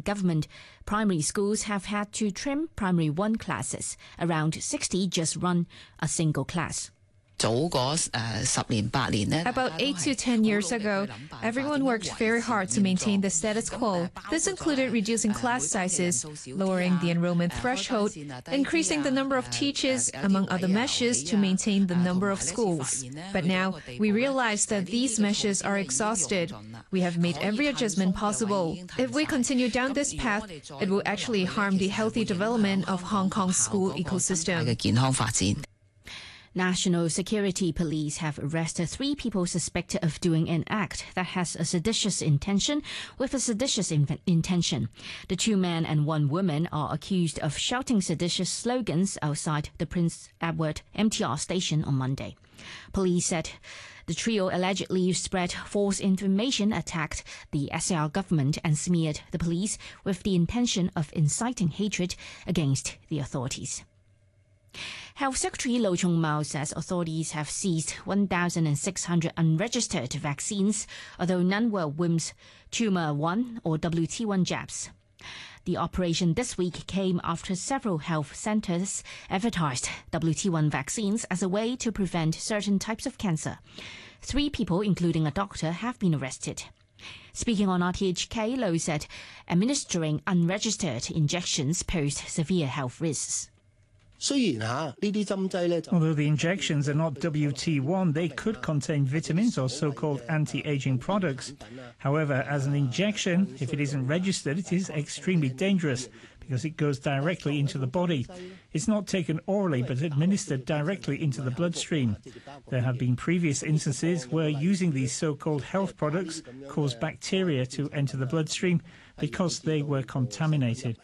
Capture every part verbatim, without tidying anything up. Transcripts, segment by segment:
government primary schools have had to trim primary one classes. Around sixty just run a single class. About eight to ten years ago, everyone worked very hard to maintain the status quo. This included reducing class sizes, lowering the enrollment threshold, increasing the number of teachers, among other measures to maintain the number of schools. But now, we realize that these measures are exhausted. We have made every adjustment possible. If we continue down this path, it will actually harm the healthy development of Hong Kong's school ecosystem. National Security Police have arrested three people suspected of doing an act that has a seditious intention with a seditious in intention. The two men and one woman are accused of shouting seditious slogans outside the Prince Edward M T R station on Monday. Police said the trio allegedly spread false information, attacked the S A R government and smeared the police with the intention of inciting hatred against the authorities. Health Secretary Lo Chung-mau says authorities have seized one thousand six hundred unregistered vaccines, although none were W I M's Tumor one or W T one jabs. The operation this week came after several health centers advertised W T one vaccines as a way to prevent certain types of cancer. Three people, including a doctor, have been arrested. Speaking on R T H K, Lo said administering unregistered injections posed severe health risks. Although the injections are not W T one, they could contain vitamins or so-called anti-aging products. However, as an injection, if it isn't registered, it is extremely dangerous because it goes directly into the body. It's not taken orally but administered directly into the bloodstream. There have been previous instances where using these so-called health products caused bacteria to enter the bloodstream because they were contaminated.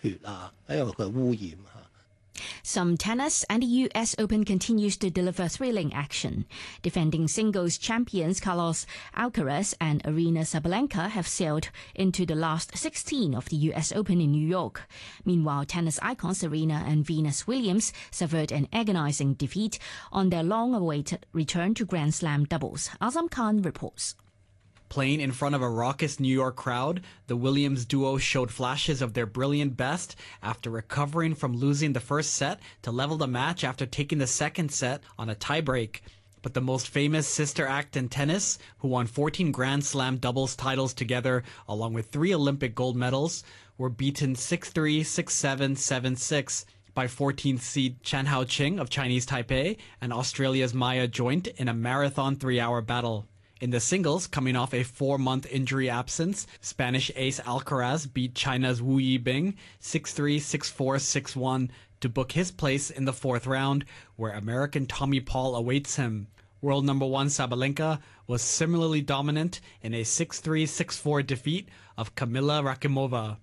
Some tennis and the U S Open continues to deliver thrilling action. Defending singles champions Carlos Alcaraz and Aryna Sabalenka have sailed into the last sixteen of the U S Open in New York. Meanwhile, tennis icons Serena and Venus Williams suffered an agonizing defeat on their long-awaited return to Grand Slam doubles. Azam Khan reports. Playing in front of a raucous New York crowd, the Williams duo showed flashes of their brilliant best after recovering from losing the first set to level the match after taking the second set on a tiebreak. But the most famous sister act in tennis, who won fourteen Grand Slam doubles titles together along with three Olympic gold medals, were beaten six three, six seven, seven six by fourteenth seed Chen Haoqing of Chinese Taipei and Australia's Maya Joint in a marathon three-hour battle. In the singles, coming off a four-month injury absence, Spanish ace Alcaraz beat China's Wu Yibing six three, six four, six one to book his place in the fourth round, where American Tommy Paul awaits him. World number one Sabalenka was similarly dominant in a six three, six four defeat of Kamila Rakimova.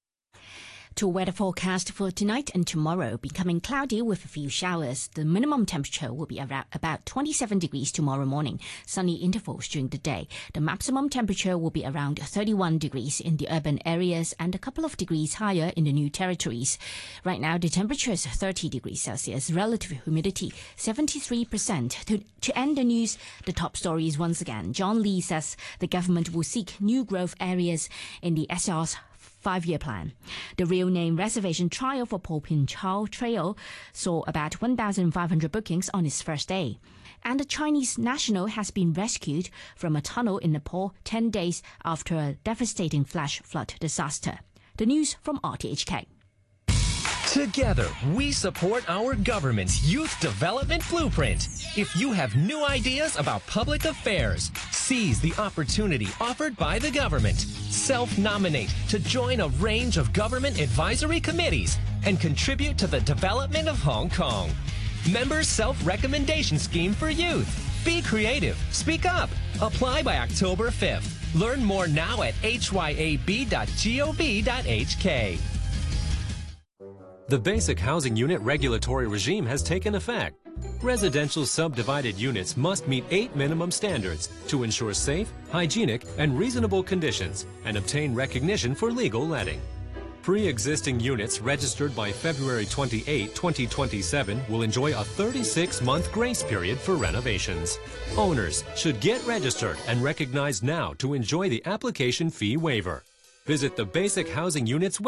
To weather forecast for tonight and tomorrow, becoming cloudy with a few showers. The minimum temperature will be around about twenty-seven degrees tomorrow morning, sunny intervals during the day. The maximum temperature will be around thirty-one degrees in the urban areas and a couple of degrees higher in the new territories. Right now, the temperature is thirty degrees Celsius, relative humidity seventy-three percent. To, to end the news, the top stories once again. John Lee says the government will seek new growth areas in the S A R's five-year plan. The real name reservation trial for Po Pin Chao Trail saw about one thousand five hundred bookings on its first day. And a Chinese national has been rescued from a tunnel in Nepal ten days after a devastating flash flood disaster. The news from R T H K. Together, we support our government's Youth Development Blueprint. If you have new ideas about public affairs, seize the opportunity offered by the government. Self-nominate to join a range of government advisory committees and contribute to the development of Hong Kong. Members' Self-Recommendation Scheme for Youth. Be creative. Speak up. Apply by October fifth. Learn more now at h y a b dot gov dot h k. The Basic Housing Unit regulatory regime has taken effect. Residential subdivided units must meet eight minimum standards to ensure safe, hygienic, and reasonable conditions and obtain recognition for legal letting. Pre-existing units registered by February twenty-eighth, twenty twenty-seven will enjoy a thirty-six month grace period for renovations. Owners should get registered and recognized now to enjoy the application fee waiver. Visit the Basic Housing Unit's website